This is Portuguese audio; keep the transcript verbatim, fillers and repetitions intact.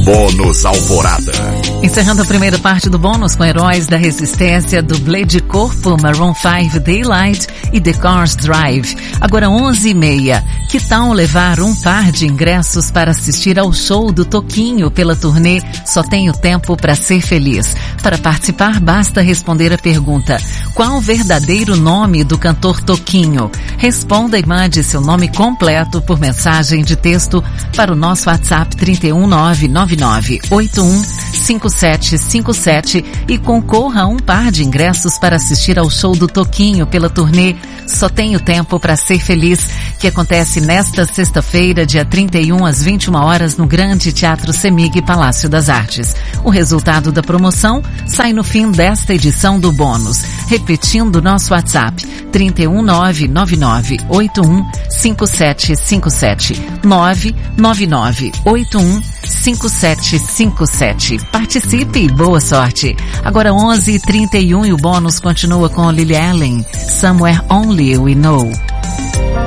Bônus Alvorada. Encerrando a primeira parte do bônus com Heróis da Resistência, Dublê de Corpo, Maroon cinco, Daylight e The Cars Drive. Agora onze e meia. Que tal levar um par de ingressos para assistir ao show do Toquinho pela turnê Só Tenho Tempo para Ser Feliz? Para participar, basta responder a pergunta: qual o verdadeiro nome do cantor Toquinho? Responda e mande seu nome completo por mensagem de texto para o nosso WhatsApp trinta e um nove nove nove oito um cinco sete cinco sete e concorra a um par de ingressos para assistir ao show do Toquinho pela turnê Só Tenho Tempo para Ser Feliz, que acontece nesta sexta-feira, dia trinta e um, às vinte e uma horas, no Grande Teatro Semig, Palácio das Artes. O resultado da promoção sai no fim desta edição do bônus. Repetindo nosso WhatsApp, trinta e um nove nove nove oito um cinco sete cinco sete, nove nove nove oito um cinco sete cinco sete. Participe e boa sorte. Agora onze e trinta e um e o bônus continua com Lily Allen, Somewhere Only We Know.